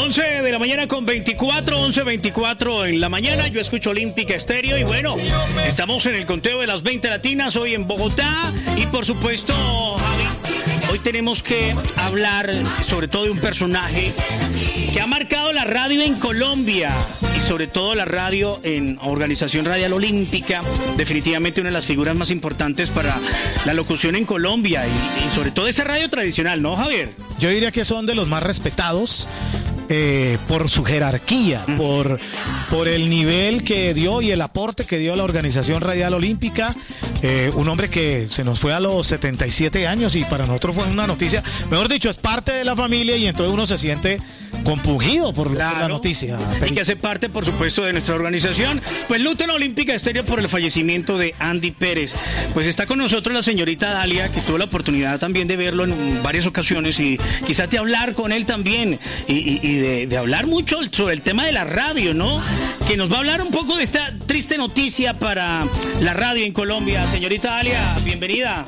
11 de la mañana con 11:24 en la mañana. Yo escucho Olímpica Estéreo y bueno, estamos en el conteo de las 20 latinas hoy en Bogotá y por supuesto, Javi, hoy tenemos que hablar sobre todo de un personaje que ha marcado la radio en Colombia y sobre todo la radio en Organización Radial Olímpica, definitivamente una de las figuras más importantes para la locución en Colombia y sobre todo esa radio tradicional, ¿no, Javier? Yo diría que son de los más respetados por su jerarquía, por el nivel que dio y el aporte que dio a la Organización Radial Olímpica. Un hombre que se nos fue a los 77 años y para nosotros fue una noticia, mejor dicho, es parte de la familia y entonces uno se siente compungido por la noticia. Y que hace parte, por supuesto, de nuestra organización. Pues luto en la Olímpica Estéreo por el fallecimiento de Andy Pérez. Pues está con nosotros la señorita Dalia, que tuvo la oportunidad también de verlo en varias ocasiones y quizás de hablar con él también y de hablar mucho sobre el tema de la radio, ¿no? Que nos va a hablar un poco de esta triste noticia para la radio en Colombia. Señorita Dalia, bienvenida.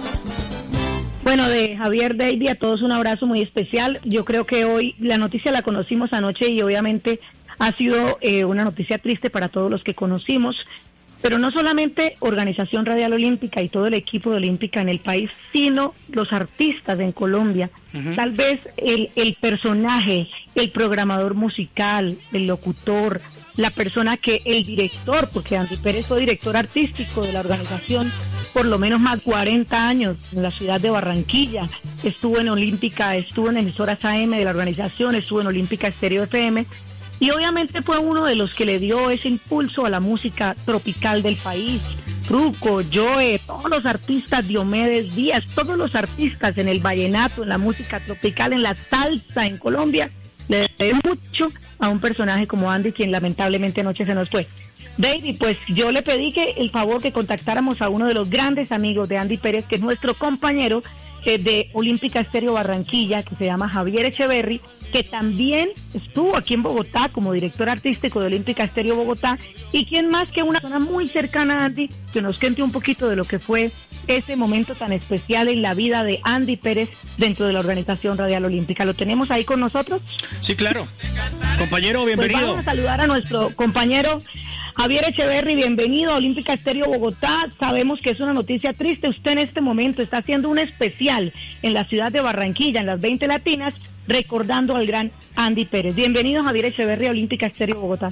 Bueno, de Javier, David, a todos un abrazo muy especial. Yo creo que hoy la noticia la conocimos anoche y obviamente ha sido una noticia triste para todos los que conocimos, pero no solamente Organización Radial Olímpica y todo el equipo de Olímpica en el país, sino los artistas en Colombia. Uh-huh. Tal vez el personaje, el programador musical, el locutor, la persona que, el director, porque Andy Pérez fue director artístico de la organización por lo menos más 40 años en la ciudad de Barranquilla, estuvo en Olímpica, estuvo en emisoras AM de la organización, estuvo en Olímpica Estéreo FM, y obviamente fue uno de los que le dio ese impulso a la música tropical del país. Truco, Joe, todos los artistas, Diomedes Díaz, todos los artistas en el vallenato, en la música tropical, en la salsa en Colombia, le debe mucho a un personaje como Andy, quien lamentablemente anoche se nos fue. David, pues yo le pedí que el favor que contactáramos a uno de los grandes amigos de Andy Pérez, que es nuestro compañero de Olímpica Estéreo Barranquilla, que se llama Javier Echeverry, que también estuvo aquí en Bogotá como director artístico de Olímpica Estéreo Bogotá, y quien más que una persona muy cercana a Andy, que nos cuente un poquito de lo que fue ese momento tan especial en la vida de Andy Pérez dentro de la Organización Radial Olímpica. ¿Lo tenemos ahí con nosotros? Sí, claro. Compañero, bienvenido. Pues vamos a saludar a nuestro compañero Javier Echeverry, bienvenido a Olímpica Estéreo Bogotá. Sabemos que es una noticia triste. Usted en este momento está haciendo un especial en la ciudad de Barranquilla, en las 20 latinas, recordando al gran Andy Pérez. Bienvenido, Javier Echeverry, a Olímpica Estéreo Bogotá.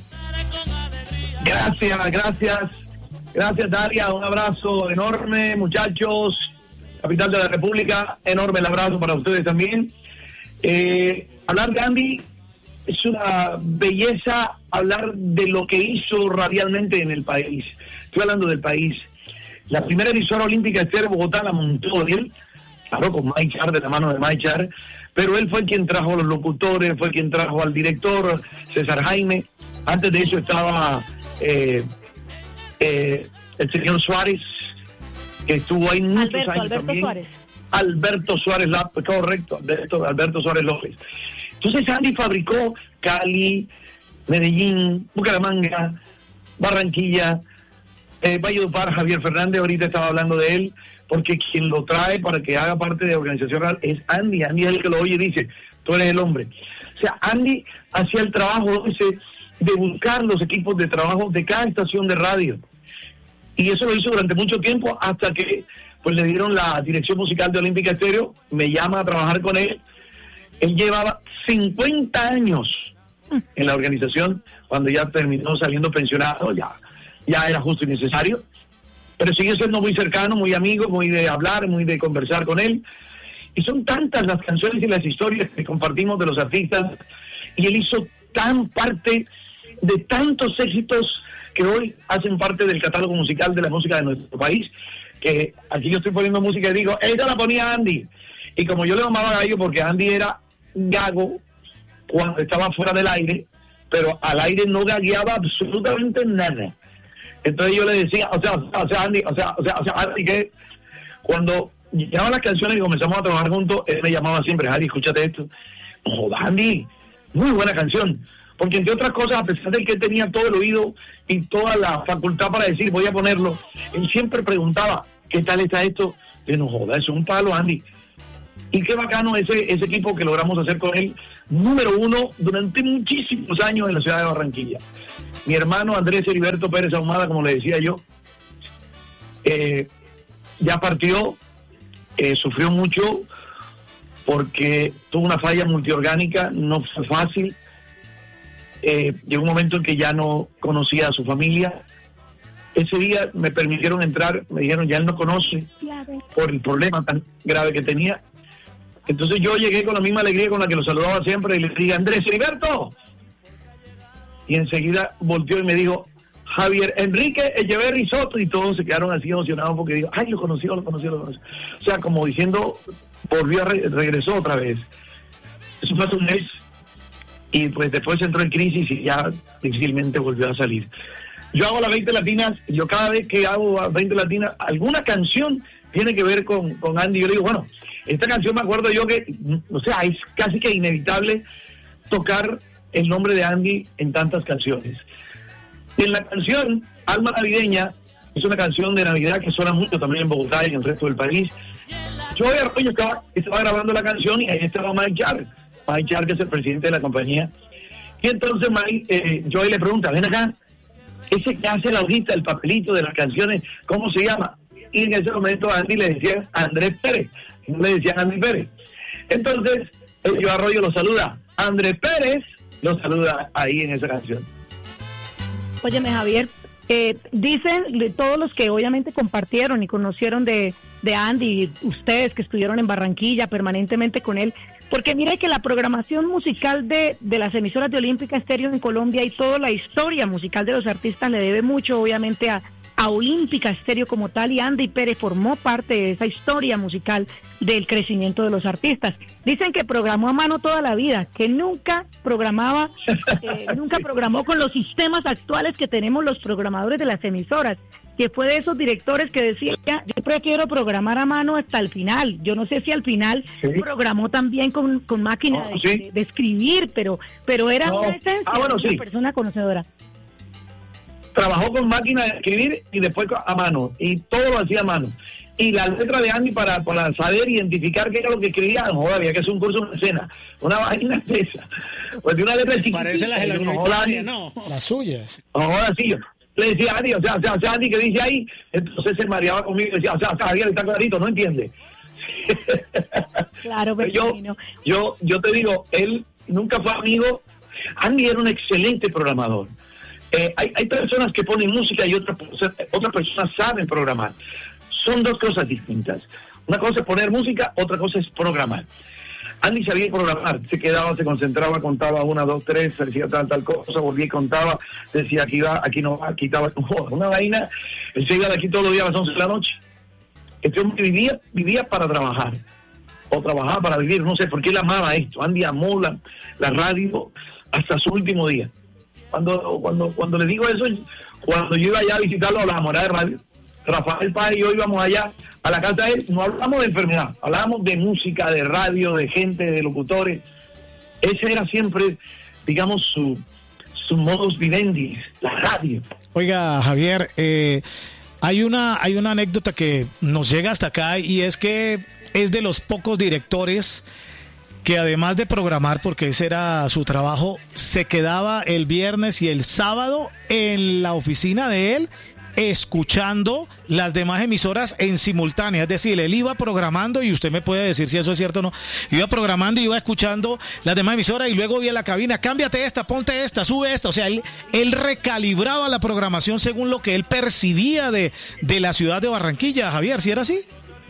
Gracias, Dalia. Un abrazo enorme, muchachos. Capital de la República, enorme el abrazo para ustedes también. Hablar de Andy es una belleza, hablar de lo que hizo radialmente en el país. Estoy hablando del país. La primera emisora Olímpica Estéreo Bogotá la montó él, claro, con Mike Char, de la mano de Mike Char, pero él fue quien trajo a los locutores, fue quien trajo al director, César Jaime. Antes de eso estaba el señor Suárez, que estuvo ahí muchos años Alberto también. Suárez. Alberto Suárez, correcto, Alberto Suárez López. Entonces Andy fabricó Cali, Medellín, Bucaramanga, Barranquilla, Valledupar. Javier Fernández, ahorita estaba hablando de él, porque quien lo trae para que haga parte de Organización Real es Andy. Andy es el que lo oye y dice, tú eres el hombre. O sea, Andy hacía el trabajo ese de buscar los equipos de trabajo de cada estación de radio. Y eso lo hizo durante mucho tiempo hasta que pues le dieron la dirección musical de Olímpica Estéreo, me llama a trabajar con él. Él llevaba 50 años en la organización, cuando ya terminó saliendo pensionado, ya era justo y necesario, pero sigue siendo muy cercano, muy amigo, muy de hablar, muy de conversar con él, y son tantas las canciones y las historias que compartimos de los artistas, y él hizo tan parte de tantos éxitos que hoy hacen parte del catálogo musical de la música de nuestro país, que aquí yo estoy poniendo música y digo, ella la ponía Andy, y como yo le llamaba gallo porque Andy era gago cuando estaba fuera del aire, pero al aire no gagueaba absolutamente nada. Entonces yo le decía, Andy, que cuando llegaban las canciones y comenzamos a trabajar juntos, él me llamaba siempre, Andy, escúchate esto. No, Andy, muy buena canción. Porque entre otras cosas, a pesar de que él tenía todo el oído y toda la facultad para decir, voy a ponerlo, él siempre preguntaba, ¿qué tal está esto? Y no joda, eso es un palo, Andy. Y qué bacano ese equipo que logramos hacer con él, número 1 durante muchísimos años en la ciudad de Barranquilla. Mi hermano Andrés Heriberto Pérez Ahumada, como le decía yo, ya partió, sufrió mucho porque tuvo una falla multiorgánica, no fue fácil. Llegó un momento en que ya no conocía a su familia. Ese día me permitieron entrar, me dijeron ya él no conoce por el problema tan grave que tenía. Entonces yo llegué con la misma alegría con la que lo saludaba siempre y le dije, Andrés Heriberto. Y enseguida volteó y me dijo, Javier Enrique Echeverri Soto, y todos se quedaron así emocionados porque digo, ay, lo conocí. O sea, como diciendo, regresó otra vez. Eso fue hace un mes y pues después entró en crisis y ya difícilmente volvió a salir. Yo hago las 20 latinas, yo cada vez que hago 20 latinas, alguna canción tiene que ver con Andy. Yo le digo, bueno, esta canción me acuerdo yo que, o sea, es casi que inevitable tocar el nombre de Andy en tantas canciones. En la canción Alma Navideña, es una canción de Navidad que suena mucho también en Bogotá y en el resto del país. Yo estaba grabando la canción y ahí estaba Mike Char, que es el presidente de la compañía. Y entonces Joey le pregunta, ven acá, ese que hace la hojita, el papelito de las canciones, ¿cómo se llama? Y en ese momento a Andy le decían Andrés Pérez, no le decían Andy Pérez. Entonces, Joe Arroyo lo saluda, Andrés Pérez lo saluda ahí en esa canción. Óyeme, Javier, dicen todos los que obviamente compartieron y conocieron de Andy, ustedes que estuvieron en Barranquilla permanentemente con él, porque mire que la programación musical de las emisoras de Olímpica Estéreo en Colombia y toda la historia musical de los artistas le debe mucho obviamente a Olímpica Estéreo como tal, y Andy Pérez formó parte de esa historia musical del crecimiento de los artistas. Dicen que programó a mano toda la vida, que nunca programó con los sistemas actuales que tenemos los programadores de las emisoras, que fue de esos directores que decía, yo prefiero programar a mano hasta el final. Yo no sé si al final programó también con máquina de escribir, pero era una esencia de una persona conocedora. Trabajó con máquina de escribir y después a mano, y todo lo hacía a mano. Y la letra de Andy para saber identificar qué era lo que escribía, no, había que hacer un curso de escena, una vaina de esa. Pues de una letra chiquitita. Parece las de la Gloria, ¿no? Las suyas. Ahora sí, le decía a Andy, o sea, Andy, ¿qué dice ahí? Entonces se mareaba conmigo y decía, o sea, Javier, está clarito, no entiende. Claro, pero yo te digo, él nunca fue amigo. Andy era un excelente programador. Hay personas que ponen música y otras personas saben programar. Son dos cosas distintas. Una cosa es poner música, otra cosa es programar. Andy sabía programar, se quedaba, se concentraba, contaba 1, 2, 3, decía tal cosa, volvía y contaba, decía aquí va, aquí no va, quitaba, una vaina. Él se iba de aquí todos los días a las 11 de la noche. Este hombre vivía para trabajar, o trabajaba para vivir, no sé por qué él amaba esto. Andy amó la radio hasta su último día. Cuando le digo eso, cuando yo iba allá a visitarlo a la morada de radio, Rafael Páez y yo íbamos allá a la casa de él, no hablamos de enfermedad, hablábamos de música, de radio, de gente, de locutores. Ese era siempre, digamos, su modus vivendi, la radio. Oiga, Javier, hay una anécdota que nos llega hasta acá, y es que es de los pocos directores que además de programar, porque ese era su trabajo, se quedaba el viernes y el sábado en la oficina de él escuchando las demás emisoras en simultánea. Es decir, él iba programando, y usted me puede decir si eso es cierto o no, iba programando y iba escuchando las demás emisoras y luego iba a la cabina, cámbiate esta, ponte esta, sube esta. O sea, él recalibraba la programación según lo que él percibía de la ciudad de Barranquilla. Javier, ¿sí era así?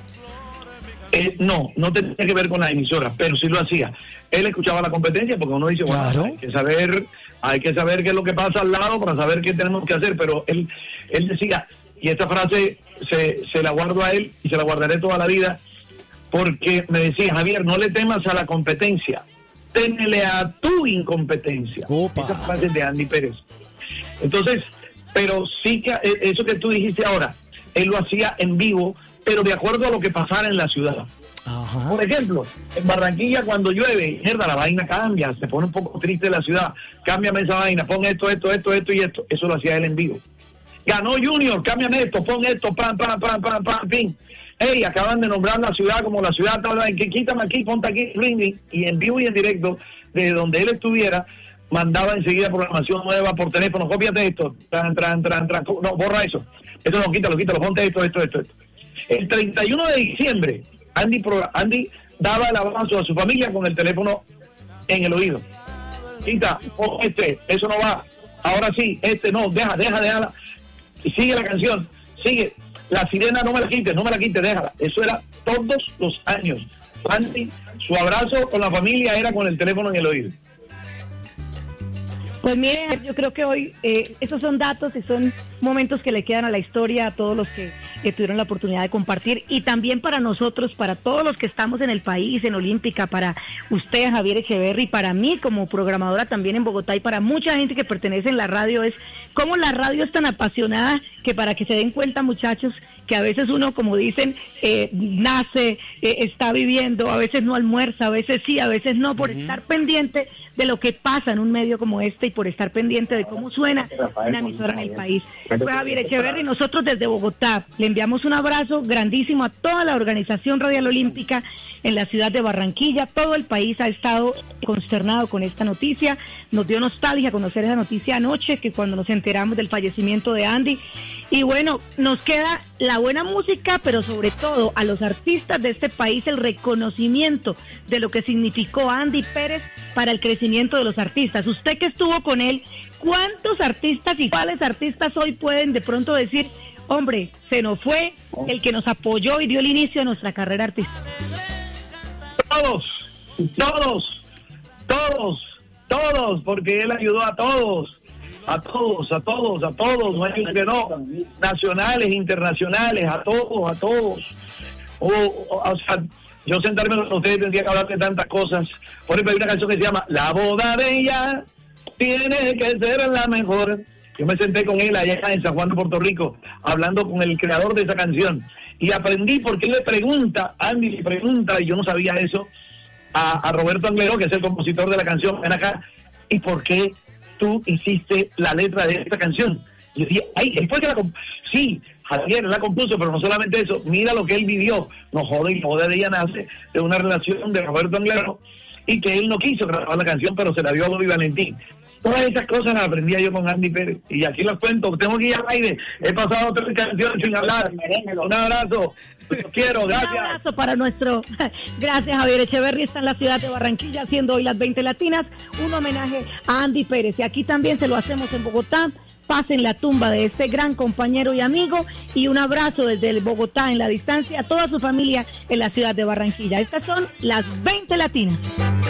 No tenía que ver con la emisora, pero sí lo hacía. Él escuchaba la competencia, porque uno dice, bueno, claro, hay que saber qué es lo que pasa al lado para saber qué tenemos que hacer, pero él decía, y esta frase se la guardo a él y se la guardaré toda la vida, porque me decía, Javier, no le temas a la competencia, témele a tu incompetencia. Opa. Esa frase es de Andy Pérez. Entonces, pero sí que eso que tú dijiste ahora, él lo hacía en vivo, pero de acuerdo a lo que pasara en la ciudad. Ajá. Por ejemplo, en Barranquilla cuando llueve, mierda, la vaina cambia, se pone un poco triste la ciudad, cámbiame esa vaina, pon esto y esto. Eso lo hacía él en vivo. Ganó Junior, cámbiame esto, pon esto, pam, pim. hey, acaban de nombrar la ciudad como la ciudad, que quítame aquí, ponte aquí, ring, y en vivo y en directo, desde donde él estuviera, mandaba enseguida programación nueva por teléfono, cópiate esto, no, borra eso, no, quítalo, ponte esto. El 31 de diciembre, Andy daba el abrazo a su familia con el teléfono en el oído. Quita, eso no va, ahora sí, no, déjala, y sigue la canción, sigue, la sirena no me la quites, déjala. Eso era todos los años. Andy, su abrazo con la familia era con el teléfono en el oído. Pues mire, yo creo que hoy esos son datos y son momentos que le quedan a la historia a todos los que tuvieron la oportunidad de compartir, y también para nosotros, para todos los que estamos en el país, en Olímpica, para usted, Javier Echeverry, para mí como programadora también en Bogotá, y para mucha gente que pertenece en la radio, es cómo la radio es tan apasionada, que para que se den cuenta, muchachos, que a veces uno, como dicen, nace, está viviendo, a veces no almuerza, a veces sí, a veces no, por estar pendiente de lo que pasa en un medio como este y por estar pendiente de cómo suena una emisora en el país. Pues Javier Echeverry, nosotros desde Bogotá le enviamos un abrazo grandísimo a toda la organización Radial Olímpica en la ciudad de Barranquilla. Todo el país ha estado consternado con esta noticia. Nos dio nostalgia conocer esa noticia anoche, que cuando nos enteramos del fallecimiento de Andy. Y bueno, nos queda la buena música, pero sobre todo a los artistas de este país el reconocimiento de lo que significó Andy Pérez para el crecimiento de los artistas. Usted que estuvo con él, ¿cuántos artistas y cuáles artistas hoy pueden de pronto decir, hombre, se nos fue el que nos apoyó y dio el inicio a nuestra carrera artística? Todos, porque él ayudó a todos, no hay que no, nacionales, internacionales, a todos. O sea, yo sentarme con ustedes tendría que hablar de tantas cosas. Por ejemplo, hay una canción que se llama La boda de ella tiene que ser la mejor. Yo me senté con él allá en San Juan de Puerto Rico, hablando con el creador de esa canción, y aprendí porque él Andy le pregunta, y yo no sabía eso, a Roberto Anglero, que es el compositor de la canción, ven acá, ¿y por qué tú hiciste la letra de esta canción? Y yo decía, él fue que sí, Javier la compuso, pero no solamente eso, mira lo que él vivió. No jode, y la boda de ella nace de una relación de Roberto Anglero, y que él no quiso grabar la canción, pero se la dio a Bobby Valentín. Todas esas cosas las aprendía yo con Andy Pérez, y aquí las cuento. Tengo que ir al aire, he pasado 3 canciones sin hablar. Un abrazo, los quiero, gracias. Un abrazo para gracias, Javier Echeverry está en la ciudad de Barranquilla haciendo hoy las 20 Latinas, un homenaje a Andy Pérez, y aquí también se lo hacemos en Bogotá. Pasen la tumba de este gran compañero y amigo, y un abrazo desde el Bogotá en la distancia a toda su familia en la ciudad de Barranquilla. Estas son las 20 Latinas.